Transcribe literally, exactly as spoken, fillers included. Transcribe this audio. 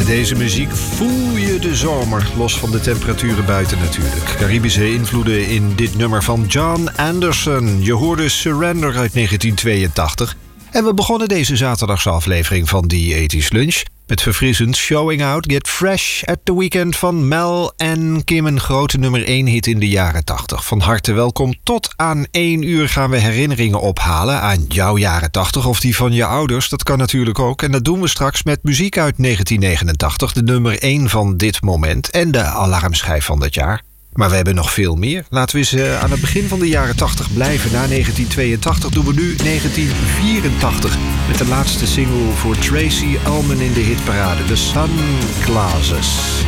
deze muziek voel je de zomer, los van de temperaturen buiten natuurlijk. Caribische invloeden in dit nummer van John Anderson. Je hoorde Surrender uit negentien tweeëntachtig. En we begonnen deze zaterdagse aflevering van die tachtig Lunch met verfrissend Showing Out, Get Fresh at the Weekend van Mel en Kim. Een grote nummer één hit in de jaren tachtig. Van harte welkom. Tot aan één uur gaan we herinneringen ophalen aan jouw jaren tachtig of die van je ouders. Dat kan natuurlijk ook. En dat doen we straks met muziek uit negentien negenentachtig. De nummer één van dit moment en de alarmschijf van dat jaar. Maar we hebben nog veel meer. Laten we eens uh, aan het begin van de jaren tachtig blijven. Na negentien tweeëntachtig doen we nu negentien vierentachtig. Met de laatste single voor Tracy Ullman in de hitparade. The Sunglasses.